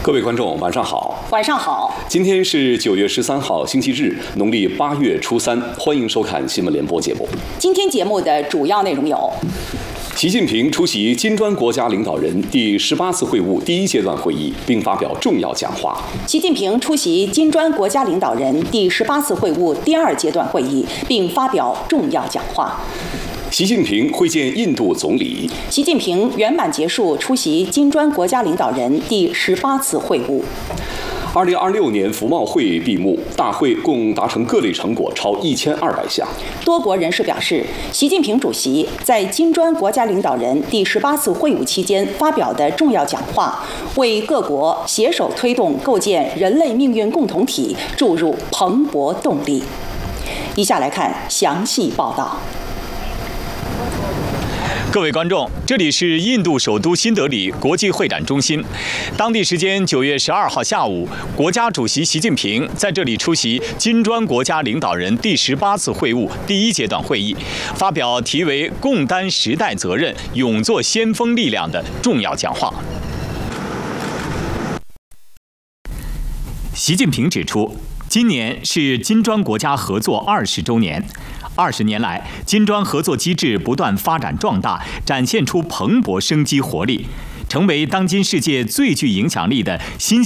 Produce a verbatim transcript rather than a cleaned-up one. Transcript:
各位观众，晚上好。 晚上好。 今天是九月十三号，星期日，农历八月初三。欢迎收看新闻联播节目。 今天节目的主要内容有： 习近平出席金砖国家领导人第十八次会晤第一阶段会议，并发表重要讲话。 习近平出席金砖国家领导人第十八次会晤第二阶段会议，并发表重要讲话。 习近平会见印度总理。 习近平圆满结束出席金砖国家领导人第十八次会晤。 二零二六年服贸会闭幕，大会共达成各类成果超一千二百项。 多国人士表示，习近平主席在金砖国家领导人第十八次会晤期间发表的重要讲话，为各国携手推动构建人类命运共同体注入蓬勃动力。以下来看详细报道。 各位观众，这里是印度首都新德里国际会展中心。当地时间九月十二号下午，国家主席习近平在这里出席金砖国家领导人第十八次会晤第一阶段会议，发表题为“共担时代责任，勇做先锋力量”的重要讲话。习近平指出，今年是金砖国家合作二十周年。二十年来，金砖合作机制不断发展壮大，展现出蓬勃生机活力，成为当今世界最具影响力的新